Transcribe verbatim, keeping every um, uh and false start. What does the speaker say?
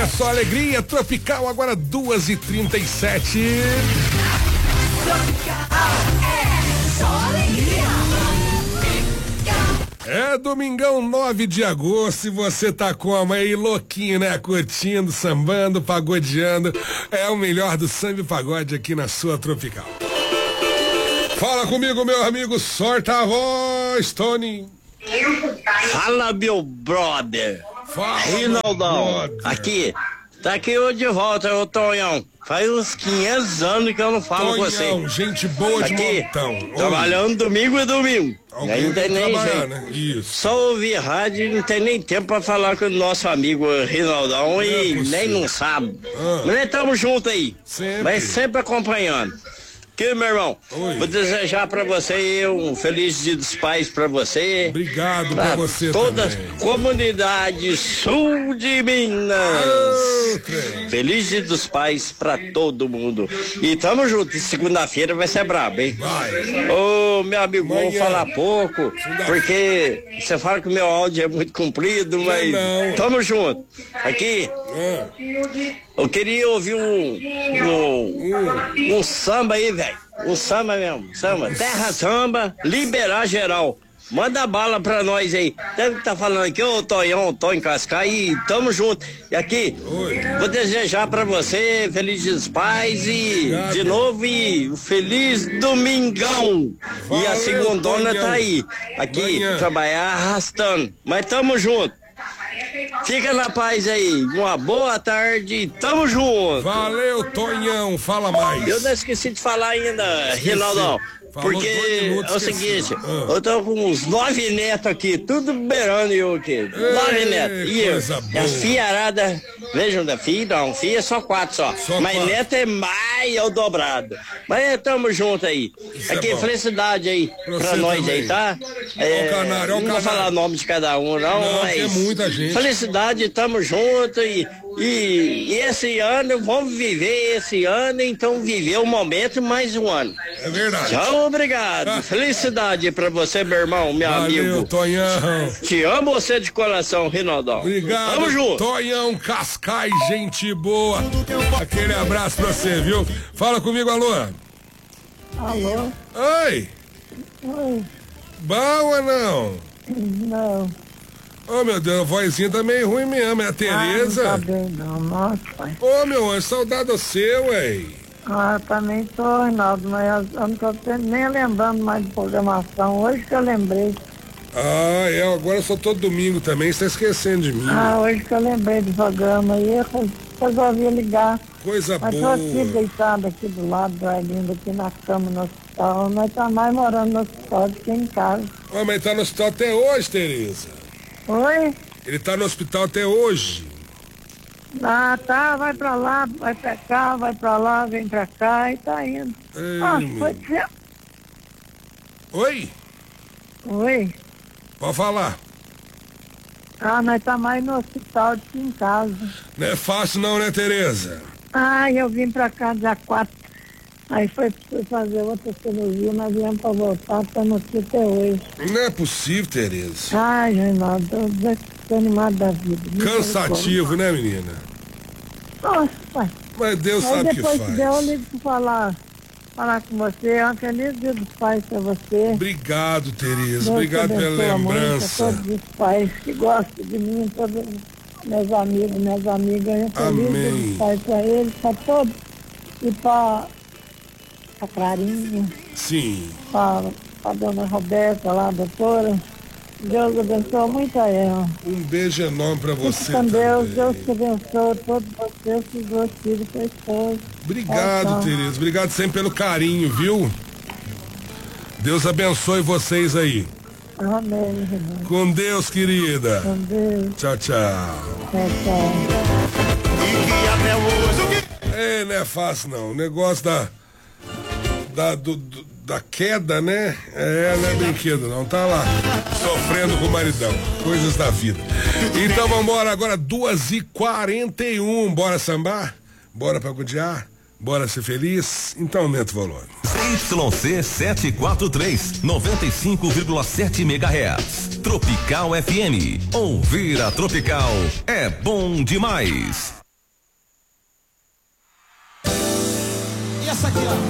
só alegria, Tropical, agora duas e trinta e sete. Tropical é só alegria. É domingão nove de agosto e você tá como aí, louquinho, né? Curtindo, sambando, pagodeando. É o melhor do samba e pagode aqui na sua Tropical. Fala comigo, meu amigo, sorta a voz, Tony. Fala, meu brother. Fala, Rinaldão. Aqui, tá aqui eu de volta, ô Tonhão. Faz uns quinhentos anos que eu não falo com você. Tonhão, gente boa de aqui, montão. Trabalhando domingo e domingo. Alguém Aí não tem nem jeito. né? Isso. Só ouvir rádio e não tem nem tempo pra falar com o nosso amigo Rinaldão não e é nem não sabe. Ah. Mas nós estamos juntos aí. Sempre. Mas sempre acompanhando. Que, meu irmão, Oi. vou desejar pra você um feliz Dia dos Pais pra você. Obrigado pra pra você toda também. a comunidade sul de Minas. Ô, trem. Feliz Dia dos Pais pra todo mundo. E tamo junto, e segunda-feira vai ser brabo, hein? Vai. Ô, meu amigo, vou Amanhã. falar pouco, porque você fala que o meu áudio é muito comprido, mas não. tamo junto. Aqui, Ah, eu queria ouvir um, um, um samba aí, velho. Um samba mesmo, samba. Terra Samba, liberar geral. Manda bala pra nós aí. Deve estar falando aqui, ô Tonhão, Tonho Cascai, tamo junto. E aqui, Oi. vou desejar pra você feliz Dia dos Pais e Obrigado. de novo e um feliz domingão. Valeu, e a segundona Tonhão. tá aí. Aqui, Manhã. trabalhar arrastando. Mas tamo junto. Fica na paz aí. Uma boa tarde. Tamo junto. valeu, Tonhão, fala mais. Eu não esqueci de falar ainda, Rinaldão. Falou Porque dois minutos, é o esqueci. seguinte, Ah. eu tô com uns nove netos aqui, tudo beirando eu aqui. Nove netos. E eu, coisa e as boa. filharadas, vejam, da filha, não, filha é só quatro só. Só Mas quatro. neto é mais é o dobrado. Mas é, tamo junto aí. Isso é aqui, bom. felicidade aí Pra pra você nós também. aí, tá? Ó o canário, ó o não vou canário. falar o nome de cada um, não, Não, mas. que é muita gente. Felicidade, tamo junto e, e, e esse ano, vamos viver esse ano, então viver o momento mais um ano. É verdade. Tchau, obrigado. Felicidade pra você, meu irmão, meu Valeu, amigo. Tonhão. Te amo você de coração, Rinaldão. Obrigado, Tamo junto. Tonhão Cascai, gente boa. Aquele abraço pra você, viu? Fala comigo, alô. Alô? Oi, Oi, bom ou não? não. Ô, meu Deus, a vozinha tá meio ruim mesmo, é a Ah, não tá Tereza. bem não, nossa, pai. Ô, meu anjo, saudade seu, ué. Ah, também tô, Reinaldo, mas eu não tô tendo- nem lembrando mais de programação. Hoje que eu lembrei. Ah, é, agora eu sou todo domingo também, você tá esquecendo de mim. Ah, hoje que eu lembrei do programa aí, eu resolvi ligar. Coisa Mas tô boa. aqui deitado aqui do lado do Arlindo, aqui na cama no hospital. Nós tá mais morando no hospital do que em casa. Ó, mas tá no hospital até hoje, Tereza. Oi? Ele tá no hospital até hoje. Ah, tá, vai pra lá, vai pra cá, vai pra lá, vem pra cá e tá indo. Ei, Ah, meu. foi ser. Oi? Oi? Pode falar. Ah, nós tá mais no hospital do que em casa. Não é fácil não, né, Tereza? Ah, eu vim pra cá dia quatro. Aí foi, foi fazer outra cirurgia, nós viemos pra voltar, estamos aqui até hoje. Não é possível, Tereza. Ai, Reinaldo, tô desanimado da vida. Cansativo, né, menina? Nossa, pai. Mas Deus Aí sabe o que depois que der, eu faz. ligo pra falar, falar com você. É um feliz dia dos pais pra você. Obrigado, Tereza. Deus Obrigado te pela abençoe muito, a lembrança. todos os pais que gostam de mim, todos meus amigos, minhas amigas. Um feliz dia Amém. dos pais pra eles, pra todos. E pra, pra Clarinha, Sim. pra, pra dona Roberta lá, doutora. Deus abençoe muito a ela. Um beijo enorme pra Fique você com Deus, também. Deus te abençoe, todos vocês, seus dois filhos, sua esposa. Obrigado, Tchau, tchau. Tereza. Obrigado sempre pelo carinho, viu? Deus abençoe vocês aí. Amém, irmão. Com Deus, querida. Com Deus. Tchau, tchau. Tchau, tchau. É, não é fácil não. O negócio da. Da, do, do- da queda, né? É, não é brinquedo, não. Tá lá, sofrendo com o maridão. Coisas da vida. Então vambora agora, duas e quarenta e um. Bora sambar? Bora pagodear? Bora ser feliz? Então aumenta o volume. Y C setecentos e quarenta e três, noventa e cinco vírgula sete megahertz. Tropical F M. Ouvir a Tropical é bom demais. essa aqui, ó.